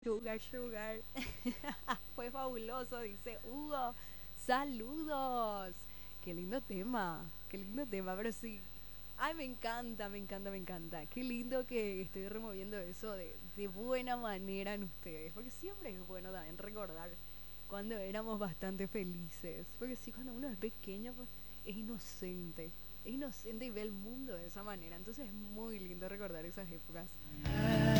Sugar, sugar. Fue fabuloso, dice Hugo. Saludos. Qué lindo tema, pero sí. Ay, me encanta, me encanta, me encanta. Qué lindo que estoy removiendo eso de buena manera en ustedes. Porque siempre es bueno también recordar cuando éramos bastante felices. Porque sí, cuando uno es pequeño, pues es inocente. Es inocente y ve el mundo de esa manera. Entonces es muy lindo recordar esas épocas.